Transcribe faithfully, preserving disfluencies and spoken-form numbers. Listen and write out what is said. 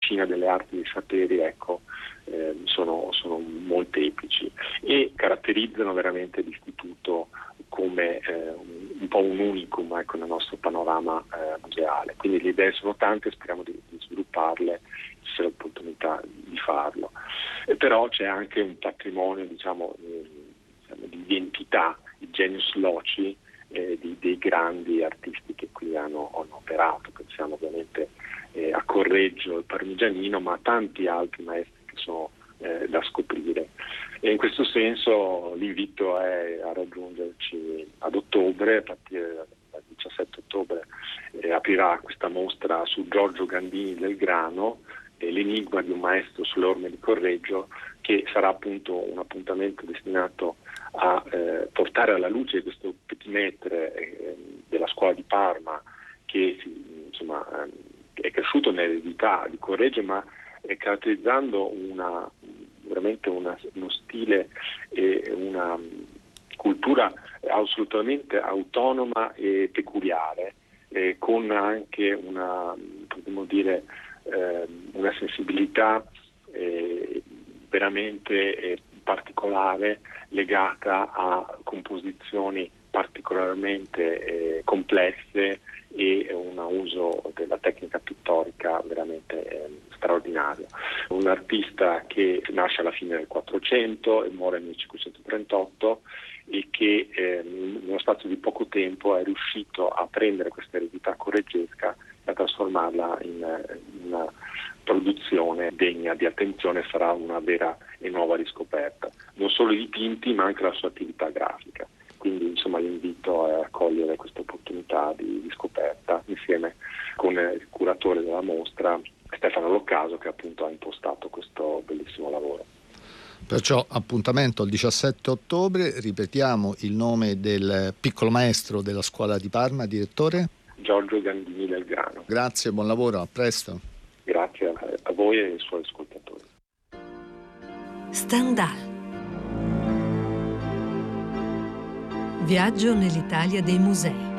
cucina delle arti dei saperi, ecco, eh, sono, sono molteplici e caratterizzano veramente l'istituto come eh, un po' un unicum, ecco, nel nostro panorama eh, museale. Quindi le idee sono tante, speriamo di, di svilupparle, ci sia l'opportunità di farlo. E però c'è anche un patrimonio, diciamo, eh, di identità, di genius loci, eh, di, dei grandi artisti che qui hanno, hanno operato. Pensiamo ovviamente eh, a Correggio, il Parmigianino, ma a tanti altri maestri che sono eh, da scoprire. E in questo senso l'invito è a raggiungerci ad ottobre, a partire dal diciassette ottobre eh, aprirà questa mostra su Giorgio Gandini del Grano, eh, l'enigma di un maestro sulle orme di Correggio, che sarà appunto un appuntamento destinato a eh, portare alla luce questo petit maître eh, della scuola di Parma, che insomma eh, è cresciuto nell'eredità di Correggio, ma eh, caratterizzando una veramente una, uno stile e una cultura assolutamente autonoma e peculiare, eh, con anche una, potremmo dire, eh, una sensibilità eh, veramente eh, particolare, legata a composizioni particolarmente eh, complesse e un uso della tecnica pittorica veramente eh, straordinario. Un artista che nasce alla fine del Quattrocento e muore nel millecinquecentotrentotto e che eh, in uno spazio di poco tempo è riuscito a prendere questa eredità correggesca e a trasformarla in, in una produzione degna di attenzione. Sarà una vera e nuova riscoperta, non solo i dipinti ma anche la sua attività grafica. Quindi insomma l'invito è a cogliere questa opportunità di, di scoperta insieme con il curatore della mostra, Stefano Loccaso, che appunto ha impostato questo bellissimo lavoro. Perciò appuntamento il diciassette ottobre, ripetiamo il nome del piccolo maestro della scuola di Parma, direttore? Giorgio Gandini del Grano. Grazie, buon lavoro, a presto. Grazie a voi e ai suoi ascoltatori. Stendhal. Viaggio nell'Italia dei musei.